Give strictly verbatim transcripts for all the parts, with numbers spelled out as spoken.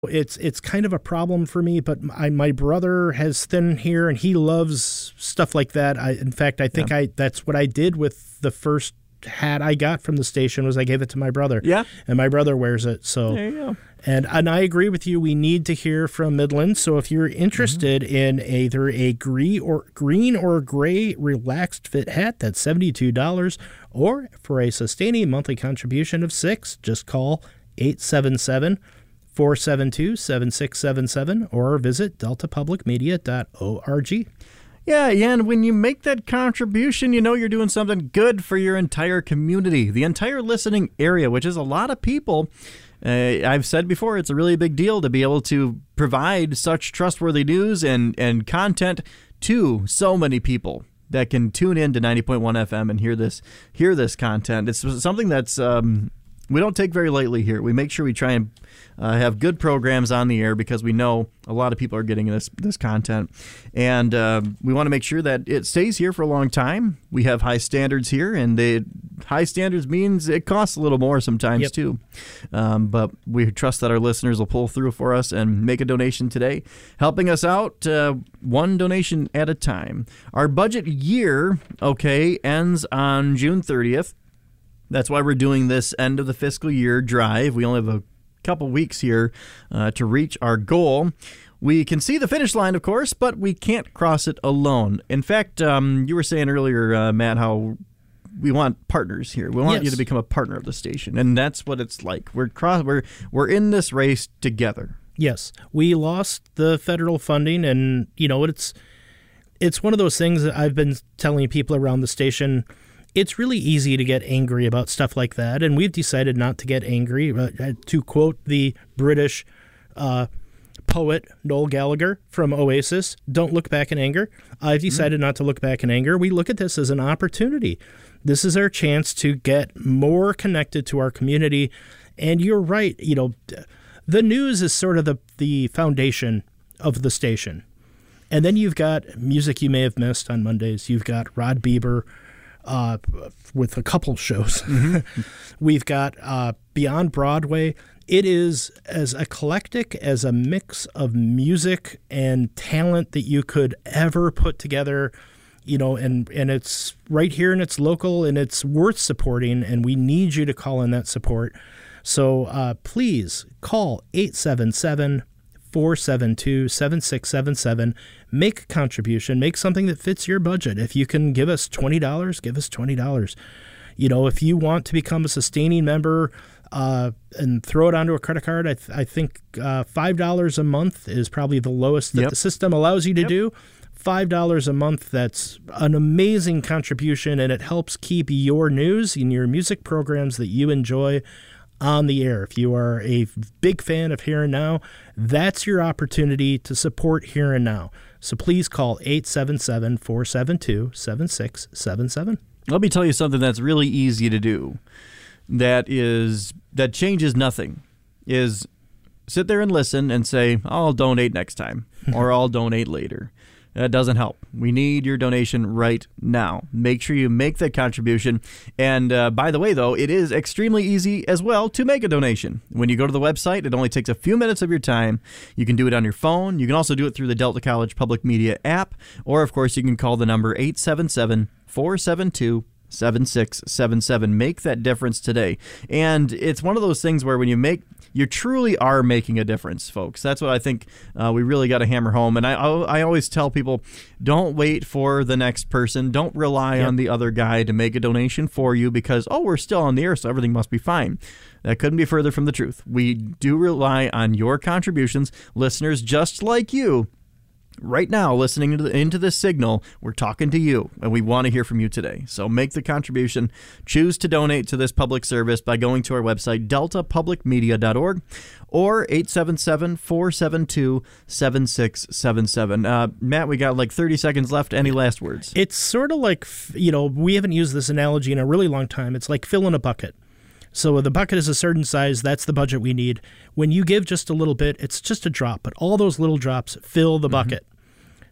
It's it's kind of a problem for me, but my, my brother has thin hair and he loves stuff like that. I, in fact, I think yeah. I that's what I did with the first hat I got from the station was I gave it to my brother. Yeah. And my brother wears it. So there you go. And and I agree with you. We need to hear from Midland. So if you're interested mm-hmm. in either a green or green or gray relaxed fit hat, that's seventy-two dollars, or for a sustaining monthly contribution of six, just call eight seven seven, four seven two, seven six seven seven or visit delta public media dot org. Yeah, yeah, and when you make that contribution, you know you're doing something good for your entire community, the entire listening area, which is a lot of people. Uh, I've said before, it's a really big deal to be able to provide such trustworthy news and, and content to so many people that can tune in to ninety point one F M and hear this hear this content. It's something that's um, we don't take very lightly here. We make sure we try and uh, have good programs on the air because we know a lot of people are getting this this content. And uh, we want to make sure that it stays here for a long time. We have high standards here, and they, high standards means it costs a little more sometimes yep. too. Um, but we trust that our listeners will pull through for us and make a donation today, helping us out uh, one donation at a time. Our budget year, okay, ends on June thirtieth. That's why we're doing this end of the fiscal year drive. We only have a couple weeks here uh, to reach our goal. We can see the finish line, of course, but we can't cross it alone. In fact, um, you were saying earlier, uh, Matt, how we want partners here. We want yes. you to become a partner of the station, and that's what it's like. We're cross. We're we're in this race together. Yes, we lost the federal funding, and you know it's it's one of those things that I've been telling people around the station. It's really easy to get angry about stuff like that, and we've decided not to get angry. Uh, to quote the British uh, poet Noel Gallagher from Oasis, don't look back in anger. I've decided mm-hmm. not to look back in anger. We look at this as an opportunity. This is our chance to get more connected to our community, and you're right. You know, the news is sort of the, the foundation of the station. And then you've got music you may have missed on Mondays. You've got Rod Bieber, Uh, with a couple shows. Mm-hmm. We've got uh, Beyond Broadway. It is as eclectic as a mix of music and talent that you could ever put together, you know, and, and it's right here and it's local and it's worth supporting, and we need you to call in that support. So uh, please call eight seven seven, four seven two, seven six seven seven. Make a contribution. Make something that fits your budget. If you can give us twenty dollars, give us twenty dollars. You know, if you want to become a sustaining member uh, and throw it onto a credit card, I, th- I think uh, five dollars a month is probably the lowest that yep. the system allows you to yep. do. five dollars a month, that's an amazing contribution, and it helps keep your news and your music programs that you enjoy on the air. If you are a big fan of Here and Now, that's your opportunity to support Here and Now. So please call eight seven seven, four seven two, seven six seven seven. Let me tell you something that's really easy to do. That is that changes nothing. Is sit there and listen and say, I'll donate next time, or I'll donate later. That doesn't help. We need your donation right now. Make sure you make that contribution. And uh, by the way, though, it is extremely easy as well to make a donation. When you go to the website, it only takes a few minutes of your time. You can do it on your phone. You can also do it through the Delta College Public Media app. Or, of course, you can call the number eight seven seven, four seven two, seven six seven seven. Make that difference today. And it's one of those things where when you make, you truly are making a difference, folks. That's what I think uh, we really got to hammer home. And I, I I always tell people, don't wait for the next person. Don't rely yep. on the other guy to make a donation for you because, oh, we're still on the air, so everything must be fine. That couldn't be further from the truth. We do rely on your contributions, listeners just like you. Right now, listening into, the, into this signal, we're talking to you, and we want to hear from you today. So make the contribution. Choose to donate to this public service by going to our website, delta public media dot org, or eight seven seven, four seven two, seven six seven seven. Uh, Matt, we got like thirty seconds left. Any last words? It's sort of like, you know, we haven't used this analogy in a really long time. It's like filling a bucket. So the bucket is a certain size. That's the budget we need. When you give just a little bit, it's just a drop, but all those little drops fill the mm-hmm. bucket.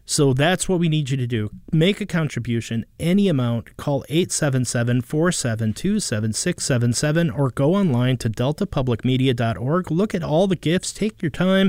So that's what we need you to do. Make a contribution, any amount. Call eight seven seven, four seven two, seven six seven seven or go online to delta public media dot org. Look at all the gifts. Take your time.